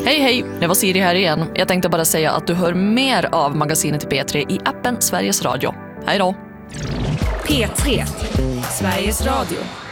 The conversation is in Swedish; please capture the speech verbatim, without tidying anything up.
Hej hej, det var Siri här igen. Jag tänkte bara säga att du hör mer av Magasinet i P tre i appen Sveriges Radio. Hej då! P tre, Sveriges Radio.